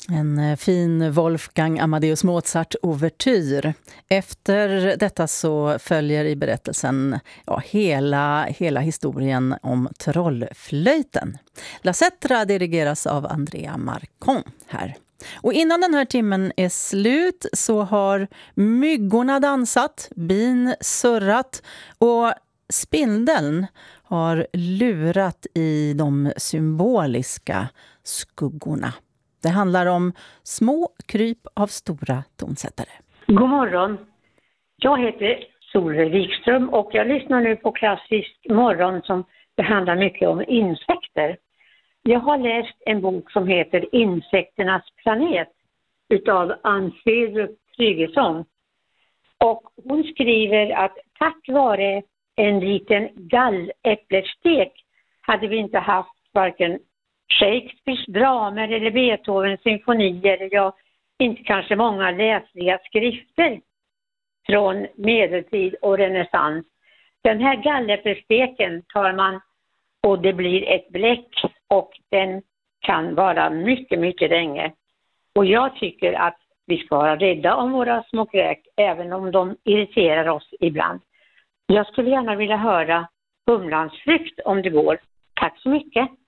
En fin Wolfgang Amadeus Mozart-ouvertyr. Efter detta så följer i berättelsen hela historien om trollflöjten. La Cetra dirigeras av Andrea Marcon här. Och innan den här timmen är slut så har myggorna dansat, bin surrat och spindeln har lurat i de symboliska skuggorna. Det handlar om små kryp av stora tonsättare. God morgon. Jag heter Solveig Wikström och jag lyssnar nu på Klassisk morgon som behandlar mycket om insekter. Jag har läst en bok som heter Insekternas planet utav Ann-Fredrik Tryggvason. Och hon skriver att tack vare en liten galläppelstek hade vi inte haft varken Shakespeares dramer eller Beethovens symfonier eller inte kanske många läsliga skrifter från medeltid och renässans. Den här galläppelsteken tar man och det blir ett bläck och den kan vara mycket, mycket länge. Och jag tycker att vi ska vara rädda om våra små kräk även om de irriterar oss ibland. Jag skulle gärna vilja höra Humlans flykt om det går. Tack så mycket.